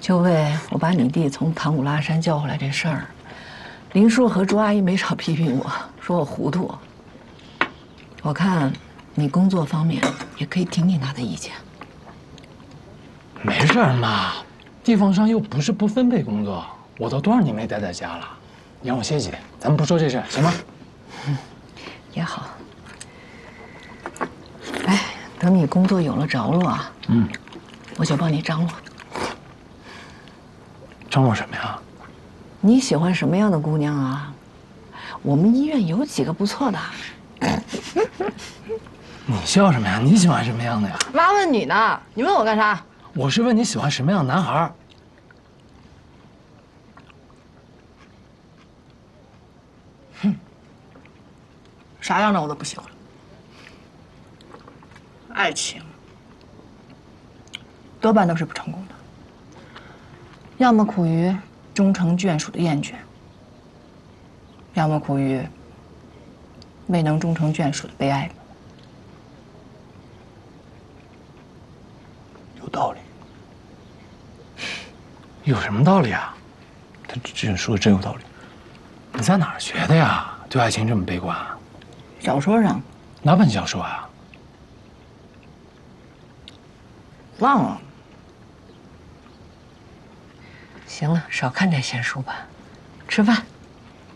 就为我把你弟从唐古拉山叫回来这事儿，林叔和朱阿姨没少批评我，说我糊涂。我看你工作方面也可以听听他的意见。 没事儿，妈，地方上又不是不分配工作，我都多少年没待在家了，你让我歇几天，咱们不说这事，行吗？ 也好。哎，等你工作有了着落啊，我就帮你张罗。 张罗什么呀？ 你喜欢什么样的姑娘啊？我们医院有几个不错的。 你笑什么呀？你喜欢什么样的呀？ 妈问你呢，你问我干啥？ 我是问你喜欢什么样的男孩。 哼，啥样的我都不喜欢。爱情多半都是不成功的，要么苦于终成眷属的厌倦，要么苦于未能终成眷属的悲哀。 有道理。有什么道理啊？他这说的真有道理。你在哪儿学的呀？对爱情这么悲观？ 小说上哪本小说啊？ 忘了。 行了，少看点闲书吧，吃饭。